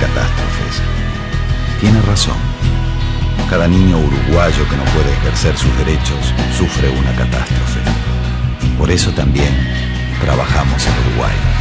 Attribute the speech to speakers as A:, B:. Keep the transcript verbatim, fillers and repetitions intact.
A: catástrofes. Tiene razón. Cada niño uruguayo que no puede ejercer sus derechos sufre una catástrofe. Por eso también trabajamos en Uruguay.